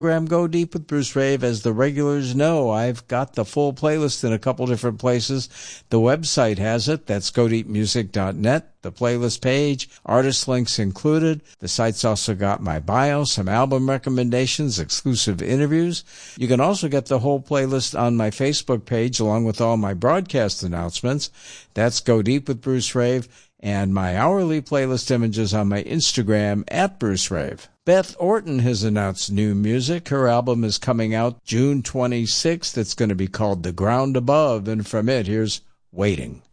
Go Deep with Bruce Rave. As the regulars know, I've got the full playlist in a couple different places. The website has it. That's godeepmusic.net. The playlist page, artist links included. The site's also got my bio, some album recommendations, exclusive interviews. You can also get the whole playlist on my Facebook page along with all my broadcast announcements. That's Go Deep with Bruce Rave, and my hourly playlist images on my Instagram at Bruce Rave. Beth Orton has announced new music. Her album is coming out June 26th. It's going to be called The Ground Above, and from it, here's Waiting.